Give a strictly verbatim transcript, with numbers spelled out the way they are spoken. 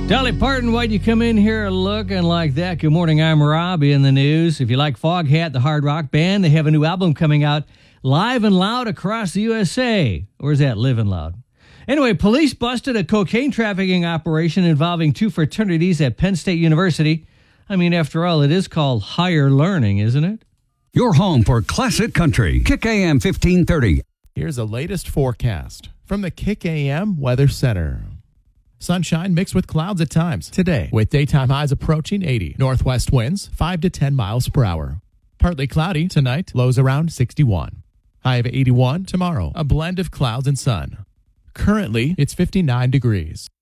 Dolly Parton, why'd you come in here looking like that? Good morning, I'm Robbie in the news. If you like Foghat, the hard rock band, they have a new album coming out live and loud across the U S A. Or is that living loud? Anyway, police busted a cocaine trafficking operation involving two fraternities at Penn State University. I mean, after all, it is called higher learning, isn't it? Your home for classic country. Kick A M fifteen thirty. Here's the latest forecast from the Kick A M Weather Center. Sunshine mixed with clouds at times today, with daytime highs approaching eighty. Northwest winds five to ten miles per hour. Partly cloudy tonight, lows around sixty-one. High of eighty-one tomorrow, a blend of clouds and sun. Currently, it's fifty-nine degrees.